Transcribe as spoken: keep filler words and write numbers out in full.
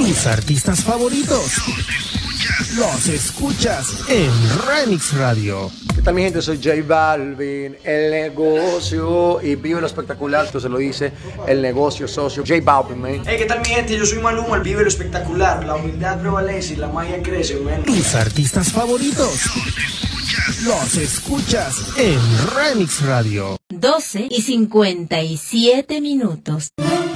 Tus artistas favoritos los escuchas en Remix Radio. ¿Qué tal, mi gente? Soy J Balvin, el negocio, y vive lo espectacular, esto se lo dice el negocio socio, J Balvin, man. Hey, ¿qué tal, mi gente? Yo soy Maluma, el vive lo espectacular, la humildad prevalece y la magia crece, man. Tus artistas favoritos los escuchas en Remix Radio. doce y cincuenta y siete minutos.